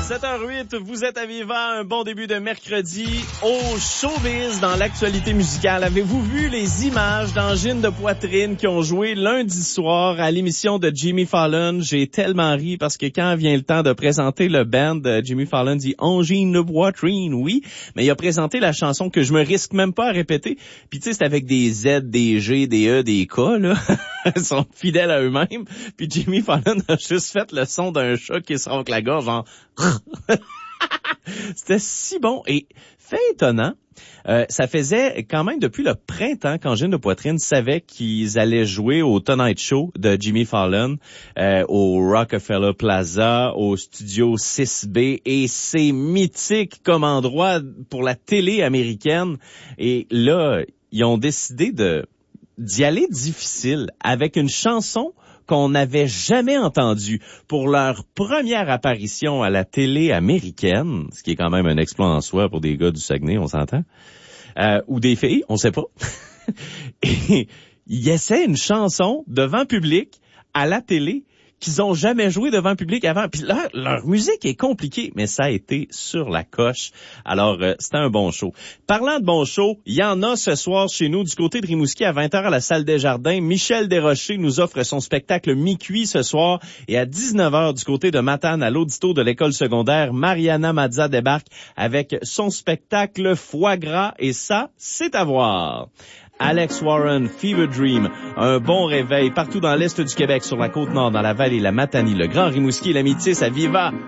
7h08, vous êtes à Viva, un bon début de mercredi au showbiz dans l'actualité musicale. Avez-vous vu les images d'angines de poitrine qui ont joué lundi soir à l'émission de Jimmy Fallon? J'ai tellement ri parce que quand vient le temps de présenter le band, Jimmy Fallon dit angines de poitrine, oui, mais il a présenté la chanson que je me risque même pas à répéter. Puis tu sais, c'est avec des Z, des G, des E, des K, là. Ils sont fidèles à eux-mêmes. Puis Jimmy Fallon a juste fait le son d'un chat qui se ronque la gorge, genre... C'était si bon et fait étonnant. Ça faisait quand même depuis le printemps qu'Angine de poitrine savait qu'ils allaient jouer au Tonight Show de Jimmy Fallon, au Rockefeller Plaza, au Studio 6B, et c'est mythique comme endroit pour la télé américaine. Et là, ils ont décidé d'y aller difficile avec une chanson qu'on n'avait jamais entendue pour leur première apparition à la télé américaine, ce qui est quand même un exploit en soi pour des gars du Saguenay, on s'entend, ou des filles, on sait pas. Et ils essaient une chanson devant public à la télé qu'ils ont jamais joué devant public avant. Puis là, leur musique est compliquée, mais ça a été sur la coche. Alors, c'était un bon show. Parlant de bon show, il y en a ce soir chez nous du côté de Rimouski à 20h à la salle des Jardins. Michel Desrochers nous offre son spectacle Mi-Cuit ce soir. Et à 19h du côté de Matane à l'audito de l'école secondaire, Mariana Mazza débarque avec son spectacle Foie gras. Et ça, c'est à voir. Alex Warren, Fever Dream, un bon réveil partout dans l'est du Québec, sur la Côte-Nord, dans la vallée, la Matanie, le Grand Rimouski et la Métis à Viva.